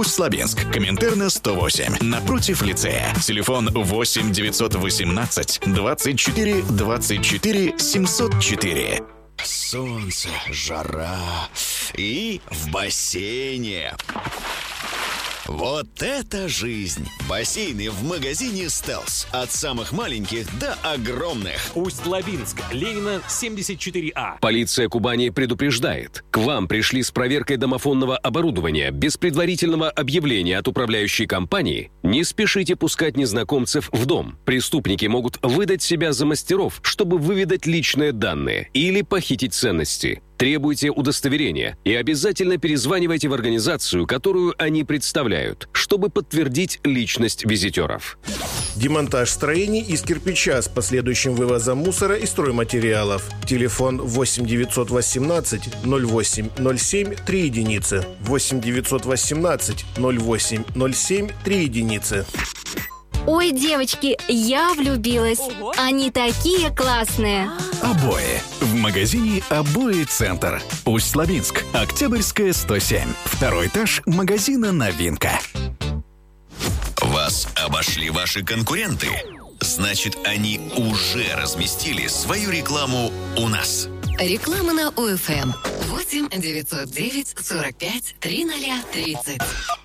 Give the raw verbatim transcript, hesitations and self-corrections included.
Усть-Лабинск. Коминтерна сто восемь. Напротив лицея. Телефон восемь девятьсот восемнадцать двадцать четыре двадцать четыре семьсот четыре. Солнце, жара и в бассейне. Вот это жизнь! Бассейны в магазине «Стелс». От самых маленьких до огромных. Усть-Лабинск, Ленина, семьдесят четыре А. Полиция Кубани предупреждает. К вам пришли с проверкой домофонного оборудования без предварительного объявления от управляющей компании. Не спешите пускать незнакомцев в дом. Преступники могут выдать себя за мастеров, чтобы выведать личные данные или похитить ценности. Требуйте удостоверения и обязательно перезванивайте в организацию, которую они представляют, чтобы подтвердить личность визитеров. Демонтаж строений из кирпича с последующим вывозом мусора и стройматериалов. Телефон восемь девятьсот восемнадцать ноль восемь ноль семь три единицы. восемь девятьсот восемнадцать ноль восемь ноль семь три единицы. Ой, девочки, я влюбилась. Ого. Они такие классные. Обои. В магазине «Обои Центр». Усть-Лабинск. Октябрьская, сто семь. Второй этаж магазина «Новинка». Вас обошли ваши конкуренты? Значит, они уже разместили свою рекламу у нас. Реклама на ОФМ. восемь девятьсот девять сорок пять тридцать тридцать.